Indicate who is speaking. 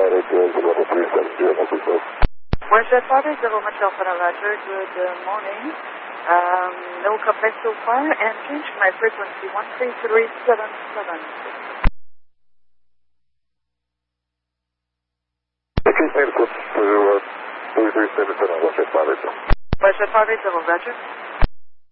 Speaker 1: Westjet 580 Montreal Federal Roger, good morning. No complex so far, and change my frequency 13377.
Speaker 2: Keep me to 3377 Westjet 580.
Speaker 1: Westjet 580 Roger.